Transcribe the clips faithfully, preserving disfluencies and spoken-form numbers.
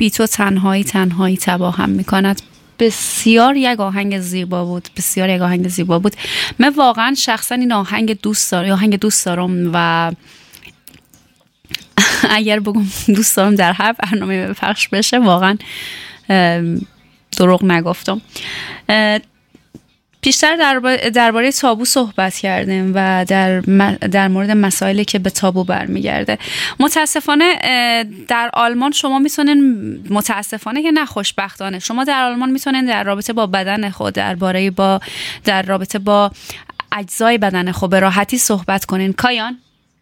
بی تو تنهایی تنهایی تباهم میکند. بسیار یک آهنگ زیبا بود، بسیار یک آهنگ زیبا بود. من واقعا شخصا این آهنگ دوست دارم، آهنگ دوست دارم و اگر بگم دوست دارم در هر برنامه پخش بشه واقعا دروغ نگفتم. پیشتر درباره تابو صحبت کردیم و در در مورد مسائلی که به تابو برمیگرده. متاسفانه در آلمان شما میتونین، متاسفانه که نه خوشبختانه، شما در آلمان میتونین در رابطه با بدن خود، درباره با در رابطه با اجزای بدن خود به راحتی صحبت کنین. کایان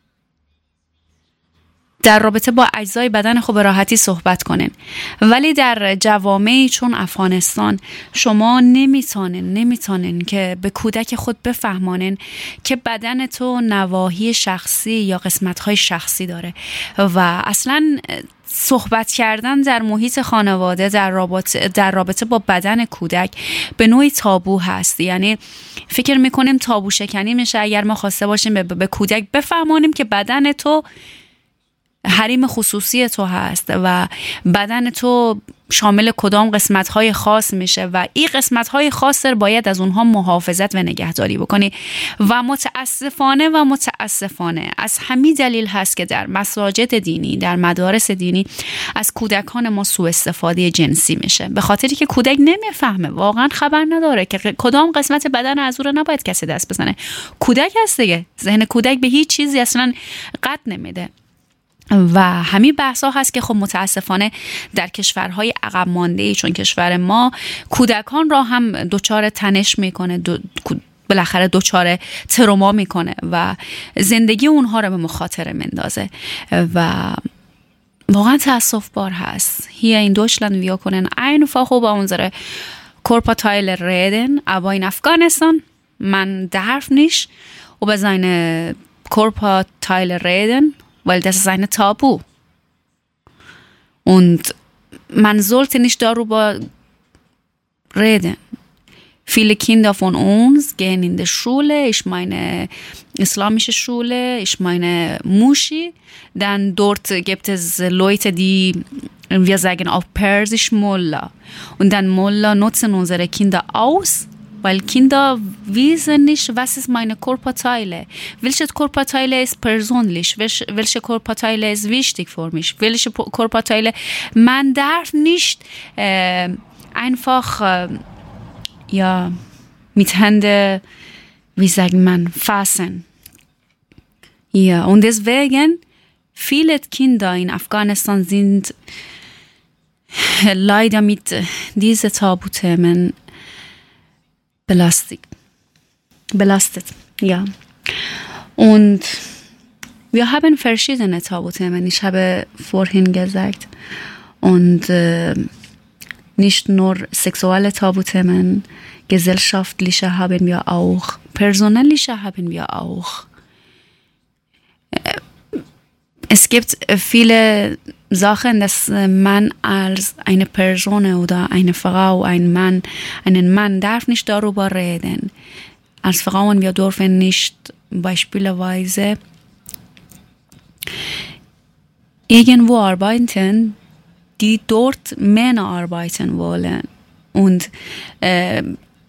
در رابطه با اجزای بدن خود به راحتی صحبت کنین، ولی در جوامعی چون افغانستان شما نمیتونین نمیتونین که به کودک خود بفهمانین که بدن تو نواحی شخصی یا قسمت‌های شخصی داره و اصلاً صحبت کردن در محیط خانواده در رابطه در رابطه با بدن کودک به نوعی تابو هست. یعنی فکر میکنیم تابو شکنی میشه اگر ما خواسته باشیم به, به کودک بفهمانیم که بدن تو حریم خصوصی تو هست و بدن تو شامل کدام قسمت‌های خاص میشه و این قسمت‌های خاص رو باید از اونها محافظت و نگهداری بکنی. و متاسفانه و متاسفانه از همین دلیل هست که در مساجد دینی، در مدارس دینی از کودکان ما سوء استفاده جنسی میشه، به خاطری که کودک نمیفهمه، واقعا خبر نداره که کدام قسمت بدن از اون رو نباید کسی دست بزنه. کودک هست دیگه، ذهن کودک به هیچ چیزی اصلا قد نمیده. و همین بحثا هست که خب متاسفانه در کشورهای عقب مانده‌ای چون کشور ما کودکان را هم دچار تنش میکنه، دو بالاخره دچار تروما میکنه و زندگی اونها رو به مخاطره مندازه و واقعا تأسف بار هست. Hier in Deutschland wir können einfach über unsere Körperteile reden, aber in Afghanistan man darf nicht über seine Körperteile reden, weil das ist eine Tabu. Und man sollte nicht darüber reden. Viele Kinder von uns gehen in die Schule, ich meine islamische Schule, ich meine Mushi. Dann dort gibt es Leute, die, wir sagen auf Persisch Mullah. Und dann Mullah nutzen unsere Kinder aus, weil Kinder wissen nicht, was ist meine Körperteile. Welche Körperteile ist persönlich, welche, welche Körperteile ist wichtig für mich, welche Körperteile. Man darf nicht äh, einfach äh, ja, mit Händen, wie sagt man, fassen. Ja, und deswegen, viele Kinder in Afghanistan sind leider mit diesen Tabuthemen belastet. Belastet, ja. Und wir haben verschiedene Tabuthemen, ich habe vorhin gesagt. Und äh, nicht nur sexuelle Tabuthemen, gesellschaftliche haben wir auch, personelle haben wir auch. Es gibt viele Sachen, dass man als eine Person oder eine Frau, ein Mann, einen Mann darf nicht darüber reden. Als Frauen, wir dürfen nicht beispielsweise irgendwo arbeiten, die dort Männer arbeiten wollen. Und äh,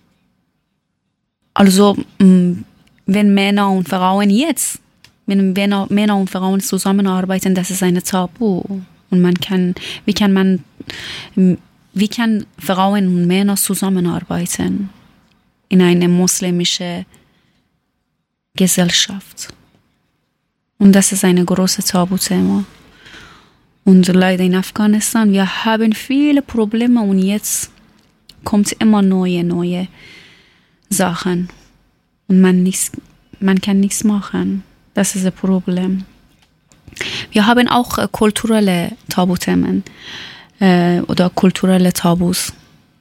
also wenn Männer und Frauen jetzt, wenn Männer, Männer und Frauen zusammenarbeiten, das ist eine Tabu. Und man kann, wie kann man, wie kann Frauen und Männer zusammenarbeiten in einer muslimischen Gesellschaft? Und das ist ein großes Tabuthema. Und leider in Afghanistan, wir haben viele Probleme und jetzt kommt immer neue, neue Sachen. Und man, nichts, man kann nichts machen. Das ist ein Problem. Wir haben auch äh, kulturelle Tabuthemen äh, oder kulturelle Tabus.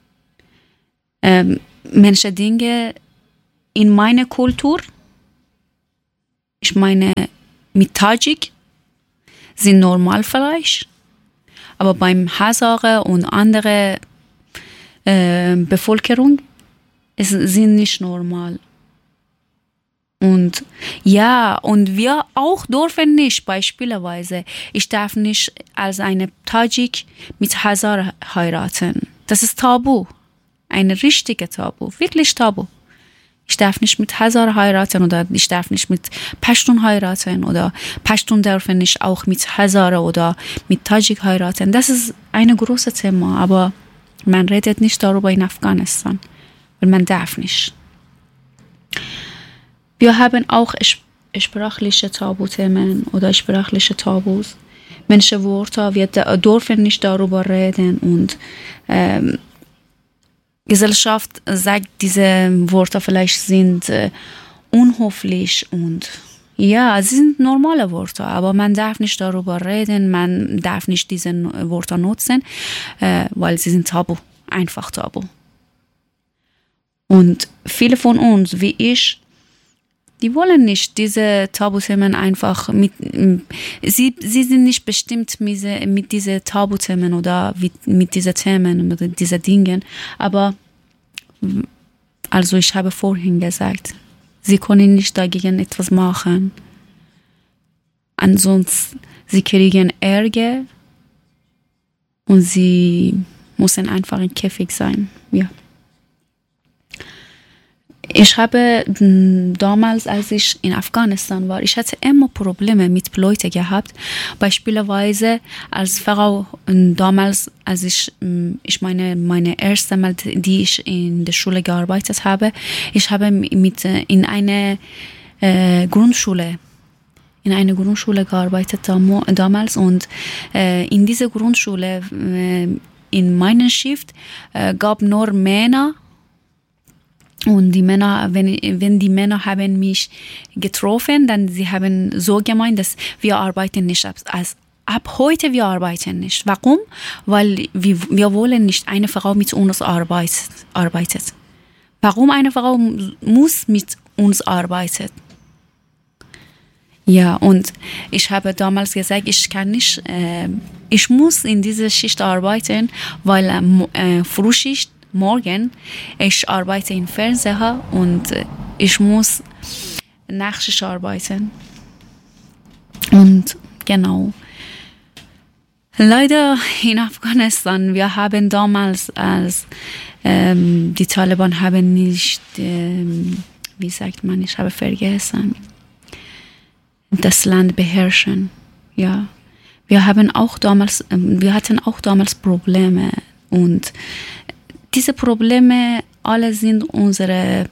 Ähm, manche Dinge in meiner Kultur, ich meine mit Tajik, sind normal vielleicht, aber beim Hazare und andere äh, Bevölkerung es sind nicht normal. Und ja, und wir auch dürfen nicht, beispielsweise, ich darf nicht als eine Tajik mit Hazar heiraten. Das ist Tabu. Ein richtiger Tabu, wirklich Tabu. Ich darf nicht mit Hazar heiraten oder ich darf nicht mit Pashtun heiraten oder Pashtun dürfen nicht auch mit Hazar oder mit Tajik heiraten. Das ist ein großes Thema, aber man redet nicht darüber in Afghanistan, weil man darf nicht. Wir haben auch sprachliche Tabuthemen oder sprachliche Tabus. Manche Wörter, wir dürfen nicht darüber reden und ähm, Gesellschaft sagt, diese Wörter vielleicht sind äh, unhöflich und ja, sie sind normale Wörter, aber man darf nicht darüber reden, man darf nicht diese Wörter nutzen, äh, weil sie sind tabu, einfach tabu. Und viele von uns, wie ich, die wollen nicht diese Tabuthemen einfach mit, sie, sie sind nicht bestimmt mit, mit diesen Tabuthemen oder mit diesen Themen, mit diesen Dingen, aber also ich habe vorhin gesagt, sie können nicht dagegen etwas machen. Ansonsten, sie kriegen Ärger und sie müssen einfach im Käfig sein, ja. Ich habe damals, als ich in Afghanistan war, ich hatte immer Probleme mit Leuten gehabt. Beispielsweise als Frau damals, als ich, ich meine, meine erste Mal, die ich in der Schule gearbeitet habe, ich habe mit in eine äh, Grundschule in einer Grundschule gearbeitet damals und äh, in dieser Grundschule äh, in meiner Shift äh, gab nur Männer. Und die Männer, wenn, wenn die Männer haben mich getroffen, dann sie haben so gemeint, dass wir arbeiten nicht ab, als ab heute wir arbeiten nicht. Warum? Weil wir, wir wollen nicht eine Frau mit uns arbeitet, arbeitet. Warum eine Frau muss mit uns arbeiten? Ja, und ich habe damals gesagt, ich kann nicht, äh, ich muss in dieser Schicht arbeiten, weil äh, Frühschicht morgen, ich arbeite im Fernseher und ich muss Nachtschicht arbeiten. Und genau. Leider in Afghanistan, wir haben damals, als ähm, die Taliban haben nicht, ähm, wie sagt man, ich habe vergessen, das Land beherrschen. Ja, wir haben auch damals, wir hatten auch damals Probleme und diese Probleme alle sind unsere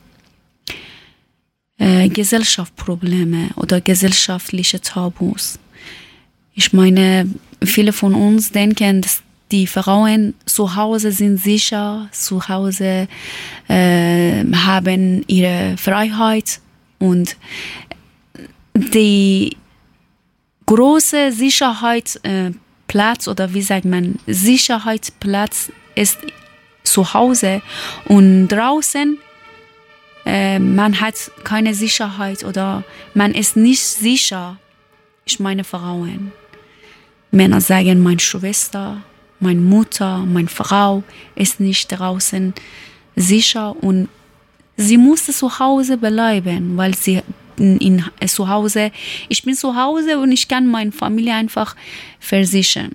äh, Gesellschaftsprobleme oder gesellschaftliche Tabus. Ich meine, viele von uns denken, dass die Frauen zu Hause sind sicher, zu Hause äh, haben ihre Freiheit und die große Sicherheitsplatz äh, oder wie sagt man, Sicherheitsplatz ist zu Hause und draußen äh, man hat keine Sicherheit oder man ist nicht sicher. Ich meine Frauen. Männer sagen, meine Schwester, meine Mutter, meine Frau ist nicht draußen sicher und sie musste zu Hause bleiben, weil sie in, in, zu Hause, ich bin zu Hause und ich kann meine Familie einfach versichern.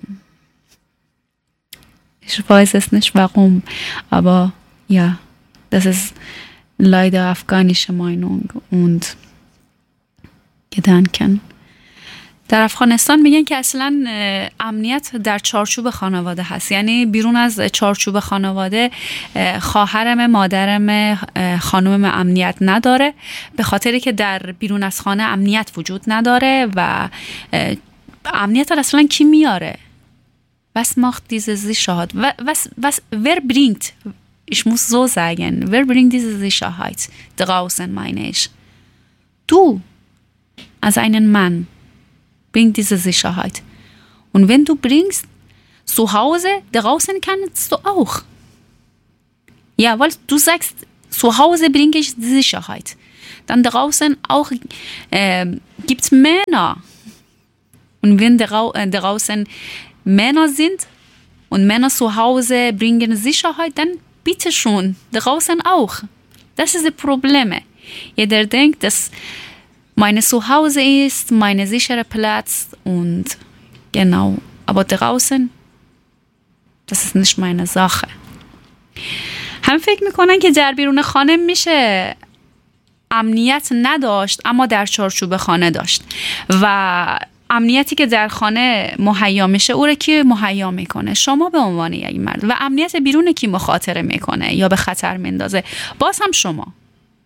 Ich weiß es nicht warum, aber ja, das ist leider afghanische Meinung und Gedanken. در افغانستان میگن که اصلا امنیت در چارچوب خانواده هست، یعنی بیرون از چارچوب خانواده خواهرم، مادرم، خانومم امنیت نداره، به خاطری که در بیرون از خانه امنیت وجود نداره و امنیت اصلا کی میاره؟ Was macht diese Sicherheit? Was, was, wer bringt, ich muss so sagen, wer bringt diese Sicherheit draußen, meine ich? Du, als einen Mann, bringt diese Sicherheit. Und wenn du bringst, zu Hause, draußen kannst du auch. Ja, weil du sagst, zu Hause bringe ich die Sicherheit. Dann draußen auch äh, gibt es Männer. Und wenn draußen Männer sind und Männer zu Hause bringen Sicherheit, dann bitte schon, draußen auch. Das ist das Problem. Jeder denkt, dass meine Zuhause ist, meine sichere Platz und genau, aber draußen, das ist nicht meine Sache. هم فکر میکنن که در بیرون خانه میشه امنیت نداشت اما در چارچوب خانه داشت و امنیتی که در خانه مهیا میشه او رو کی مهیا میکنه؟ شما به عنوان یک مرد. و امنیت بیرون کی مخاطره میکنه یا به خطر میندازه؟ باز هم شما.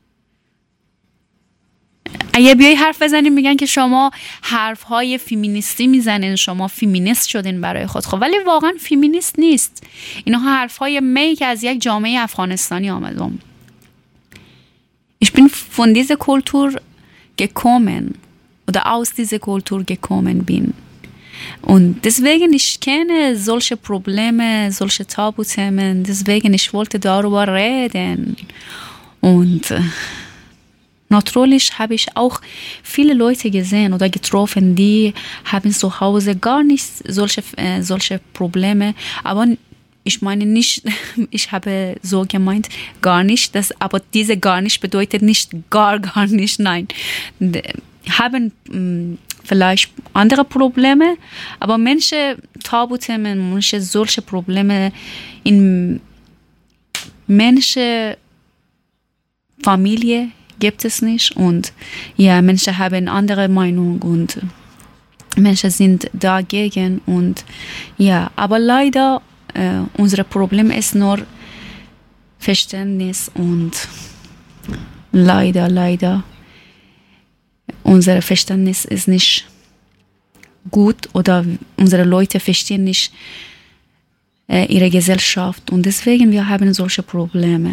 اگه بیایی حرف بزنیم میگن که شما حرفهای فیمینیستی میزنین، شما فیمینیست شدین برای خود. خب ولی واقعا فیمینیست نیست. اینها حرفهای می که از یک جامعه افغانستانی آمدم. Ich bin von dieser Kultur gekommen oder aus dieser Kultur gekommen bin. Und deswegen ich kenne solche Probleme, solche Tabuthemen, deswegen ich wollte darüber reden. Und natürlich habe ich auch viele Leute gesehen oder getroffen, die haben zu Hause gar nicht solche, äh, solche Probleme, aber ich meine nicht, ich habe so gemeint, gar nicht, das, aber diese gar nicht bedeutet nicht gar, gar nicht, nein. Haben mh, vielleicht andere Probleme, aber manche Tabuthemen, manche solche Probleme in manche Familie gibt es nicht und ja, Menschen haben andere Meinung und Menschen sind dagegen und ja, aber leider äh, unser Problem ist nur Verständnis und leider, leider unser Verständnis ist nicht gut oder unsere Leute verstehen nicht äh, ihre Gesellschaft und deswegen wir haben solche Probleme.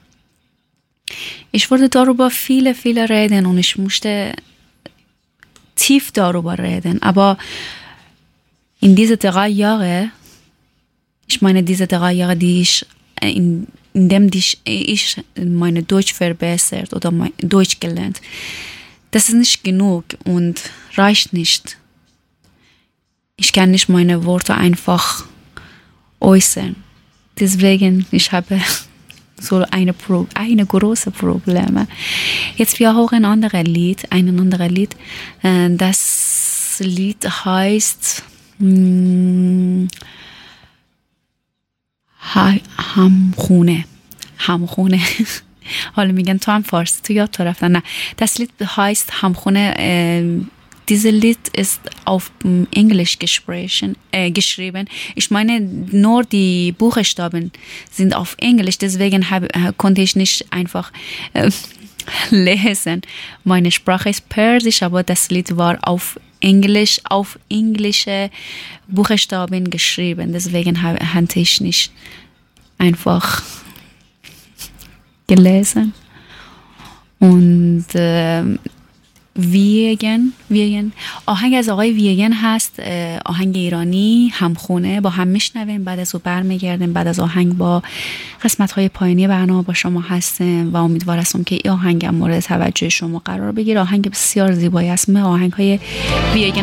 Ich wollte darüber viele, viele reden und ich musste tief darüber reden, aber in diese drei Jahre, ich meine diese drei Jahre, die ich in, in dem ich, ich meine Deutsch verbessert oder mein Deutsch gelernt, das ist nicht genug und reicht nicht. Ich kann nicht meine Worte einfach äußern. Deswegen, ich habe so eine, Pro, eine große Probleme. Jetzt wir hören ein anderes Lied, ein anderes Lied. Das Lied heißt hm, همخونه همخونه حالا میگن تو هم فارسی تو یاد تو رفتن نه das Lied heißt همخونه Dieses Lied ist auf Englisch gesprochen, äh, geschrieben. Ich meine, nur die Buchstaben sind auf Englisch, deswegen hab, konnte ich nicht einfach äh, lesen. Meine Sprache ist Persisch, aber das Lied war auf Englisch, auf englische Buchstaben geschrieben. Deswegen hatte ich nicht einfach gelesen. Und äh, ویگن ویگن آهنگ از آقای ویگن هست، آهنگ ایرانی همخونه. با هم میشنویم، بعد از او برمیگردیم، بعد از آهنگ با قسمت های پایانی برنامه با شما هستیم و امیدوار هستم که این آهنگ مورد توجه شما قرار بگیره. آهنگ بسیار زیبایی است. من آهنگ های ویگن